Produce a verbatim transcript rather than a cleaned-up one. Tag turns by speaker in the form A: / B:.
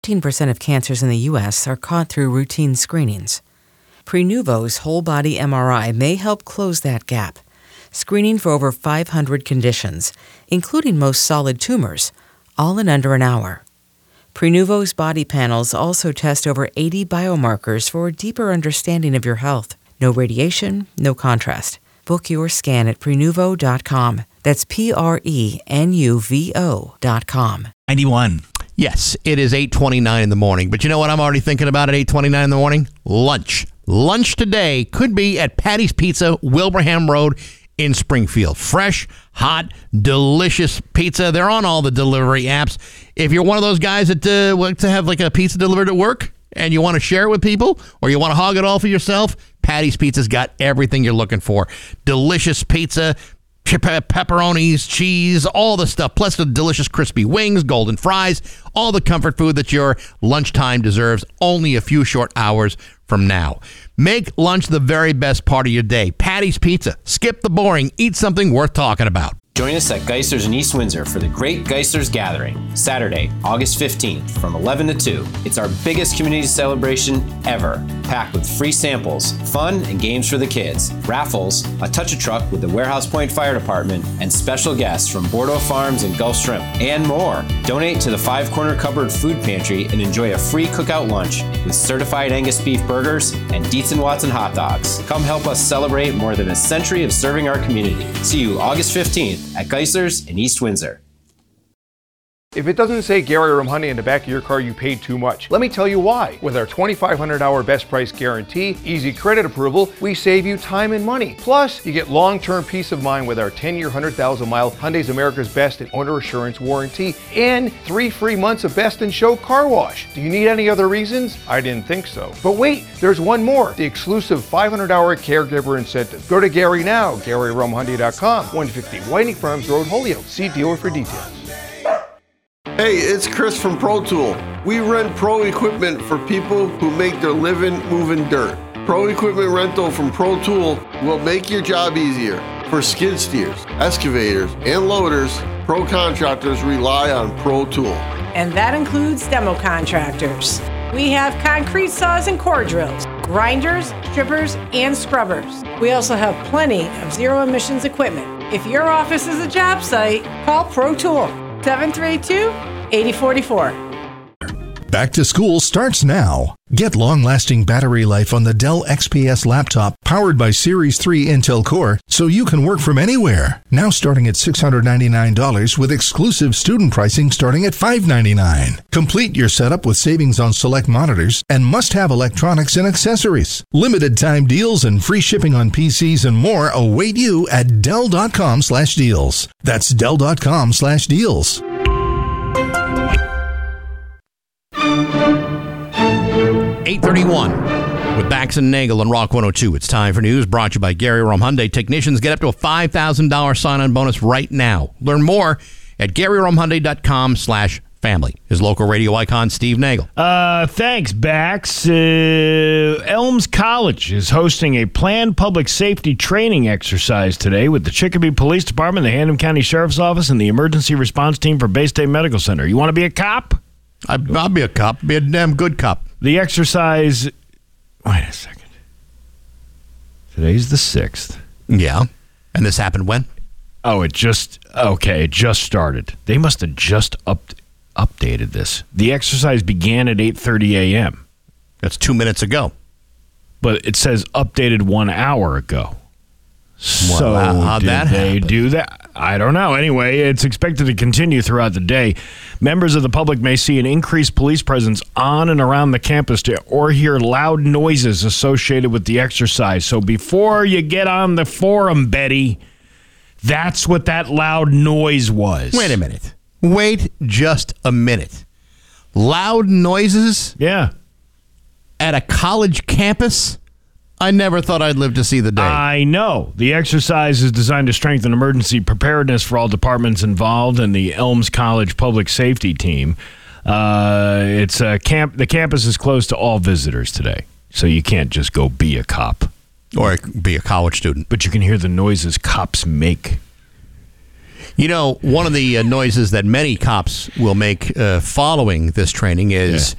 A: fifteen percent of cancers in the U S are caught through routine screenings. Prenuvo's whole-body M R I may help close that gap, screening for over five hundred conditions, including most solid tumors, all in under an hour. Prenuvo's body panels also test over eighty biomarkers for a deeper understanding of your health. No radiation, no contrast. Book your scan at Prenuvo dot com. That's P R E N U V O dot com.
B: ninety-one.
C: Yes, it is eight twenty-nine in the morning. But you know what I'm already thinking about at eight twenty-nine in the morning? Lunch. Lunch today could be at Patty's Pizza, Wilbraham Road in Springfield. Fresh, hot, delicious pizza. They're on all the delivery apps. If you're one of those guys that uh, want to have like a pizza delivered at work and you want to share it with people or you want to hog it all for yourself, Patty's Pizza's got everything you're looking for. Delicious pizza, pe- pepperonis, cheese, all the stuff, plus the delicious crispy wings, golden fries, all the comfort food that your lunchtime deserves only a few short hours from now. Make lunch the very best part of your day. Patty's Pizza. Skip the boring. Eat something worth talking about.
D: Join us at Geisler's in East Windsor for the Great Geisler's Gathering, Saturday, August fifteenth from eleven to two. It's our biggest community celebration ever, packed with free samples, fun, and games for the kids, raffles, a touch-a-truck with the Warehouse Point Fire Department, and special guests from Bordeaux Farms and Gulf Shrimp, and more. Donate to the Five Corner Cupboard Food Pantry and enjoy a free cookout lunch with certified Angus beef burgers and Dietz and Watson hot dogs. Come help us celebrate more than a century of serving our community. See you August fifteenth. At Geisler's in East Windsor.
E: If it doesn't say Gary Rome Hyundai in the back of your car, you paid too much. Let me tell you why. With our twenty-five hundred hour best price guarantee, easy credit approval, we save you time and money. Plus, you get long-term peace of mind with our ten year, one hundred thousand mile Hyundai's America's Best and Owner Assurance warranty and three free months of Best in Show car wash. Do you need any other reasons? I didn't think so. But wait, there's one more. The exclusive five hundred hour caregiver incentive. Go to Gary now, Gary Rome Hyundai dot com, one fifty Whiting Farms Road, Holyoke. See dealer for details.
F: Hey, it's Chris from Pro Tool. We rent pro equipment for people who make their living moving dirt. Pro equipment rental from Pro Tool will make your job easier. For skid steers, excavators, and loaders, pro contractors rely on Pro Tool.
G: And that includes demo contractors. We have concrete saws and core drills, grinders, strippers, and scrubbers. We also have plenty of zero emissions equipment. If your office is a job site, call Pro Tool, seven three two, eight zero four four.
H: Back to school starts now. Get long-lasting battery life on the Dell X P S laptop powered by Series three Intel Core so you can work from anywhere. Now starting at six hundred ninety-nine dollars with exclusive student pricing starting at five hundred ninety-nine dollars. Complete your setup with savings on select monitors and must-have electronics and accessories. Limited time deals and free shipping on P Cs and more await you at Dell.com slash deals. That's Dell.com slash deals.
C: eight thirty-one with Bax and Nagel on Rock one oh two. It's time for news brought to you by Gary Rome Hyundai. Technicians get up to a five thousand dollars sign-on bonus right now. Learn more at Gary Rome Hyundai dot com slash family. His local radio icon, Steve Nagel.
B: Uh, thanks, Bax. Uh, Elms College is hosting a planned public safety training exercise today with the Chicopee Police Department, the Hannum County Sheriff's Office, and the Emergency Response Team for Bay State Medical Center. You want to be a cop?
C: I, I'll be a cop. Be a damn good cop.
B: The exercise... Wait a second. Today's the sixth.
C: Yeah. And this happened when?
B: Oh, it just... Okay, it just started. They must have just up, updated this. The exercise began at eight thirty a.m.
C: That's two minutes ago.
B: But it says updated one hour ago.
C: Well,
B: so
C: how'd
B: did
C: that
B: they
C: happen?
B: do that? I don't know. Anyway, it's expected to continue throughout the day. Members of the public may see an increased police presence on and around the campus to, or hear loud noises associated with the exercise. So before you get on the forum, Betty, that's what that loud noise was.
C: Wait a minute. Wait just a minute. Loud noises?
B: Yeah.
C: At a college campus? I never thought I'd live to see the day.
B: I know. The exercise is designed to strengthen emergency preparedness for all departments involved and the Elms College Public Safety Team. Uh, it's a camp. The campus is closed to all visitors today, so you can't just go be a cop.
C: Or be a college student.
B: But you can hear the noises cops make.
C: You know, one of the uh, noises that many cops will make uh, following this training is